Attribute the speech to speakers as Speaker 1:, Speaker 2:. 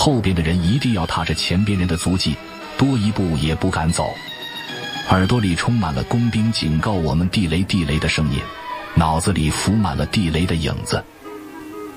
Speaker 1: 后边的人一定要踏着前边人的足迹，多一步也不敢走。耳朵里充满了工兵警告我们地雷地雷的声音，脑子里浮满了地雷的影子。